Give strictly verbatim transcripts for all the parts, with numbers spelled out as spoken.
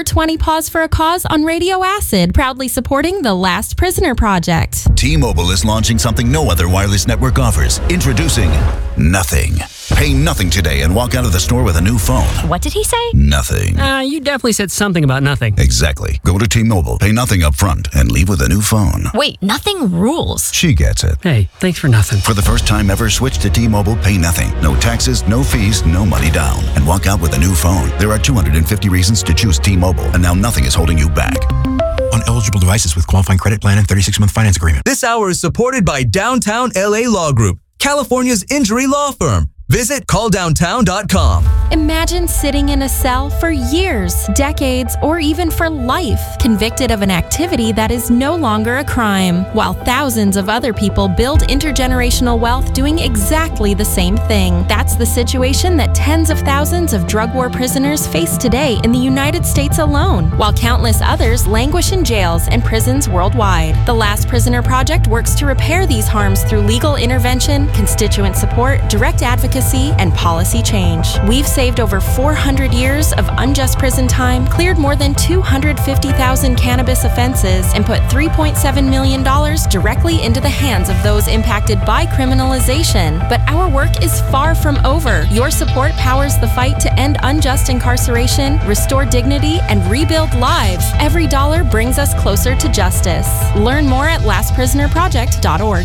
four twenty Pause for a Cause on Radio Acid, proudly supporting the Last Prisoner Project. T-Mobile is launching something no other wireless network offers. Introducing Nothing. Pay nothing today and walk out of the store with a new phone. What did he say? Nothing. Uh, you definitely said something about nothing. Exactly. Go to T-Mobile, pay nothing up front, and leave with a new phone. Wait, nothing rules. She gets it. Hey, thanks for nothing. For the first time ever, switch to T-Mobile, pay nothing. No taxes, no fees, no money down. And walk out with a new phone. There are two hundred fifty reasons to choose T-Mobile, and now nothing is holding you back. On eligible devices with qualifying credit plan and thirty-six month finance agreement. This hour is supported by Downtown L A Law Group, California's injury law firm. Visit call downtown dot com. Imagine sitting in a cell for years, decades, or even for life, convicted of an activity that is no longer a crime, while thousands of other people build intergenerational wealth doing exactly the same thing. That's the situation that tens of thousands of drug war prisoners face today in the United States alone, while countless others languish in jails and prisons worldwide. The Last Prisoner Project works to repair these harms through legal intervention, constituent support, direct advocacy, and policy change. We've saved over four hundred years of unjust prison time, cleared more than two hundred fifty thousand cannabis offenses, and put three point seven million dollars directly into the hands of those impacted by criminalization. But our work is far from over. Your support powers the fight to end unjust incarceration, restore dignity, and rebuild lives. Every dollar brings us closer to justice. Learn more at last prisoner project dot org.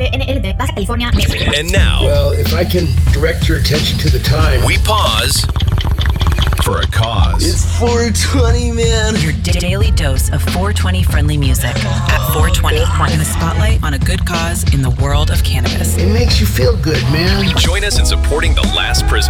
And now, well, if I can direct your attention to the time, we pause for a cause. It's four twenty, man. Your daily dose of four twenty friendly music at four twenty in the spotlight on a good cause in the world of cannabis. It makes you feel good, man. Join us in supporting the Last Prisoner